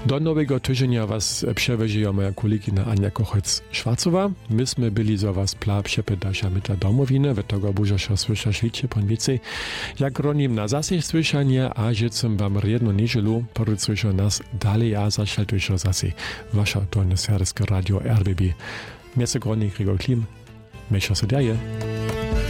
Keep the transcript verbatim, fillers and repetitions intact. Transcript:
Do nowego tygodnia was przewezie moja kolegina Ania Kochec-Schwarzowa. Myśmy byli za was pla przepytasia myta domowiny, we tego bużo się słyszasz licie pan więcej. Jak ronim na zase słyszanie, a życzę wam jedną niedzielu, porucujcie nas dalej, a zaszaltujcie zase wasza to serskie radio R B B. Mięso Grodnik, Gregor Klim, Mesza se daje.